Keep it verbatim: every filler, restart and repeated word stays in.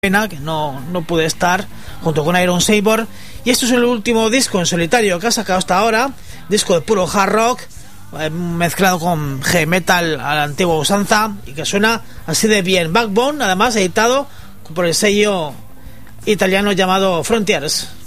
pena que no, no pude estar junto con Iron Saber. Y esto es el último disco en solitario que ha sacado hasta ahora, disco de puro hard rock eh, mezclado con heavy metal a la antigua usanza y que suena así de bien. Backbone, además editado por el sello italiano llamado Frontiers.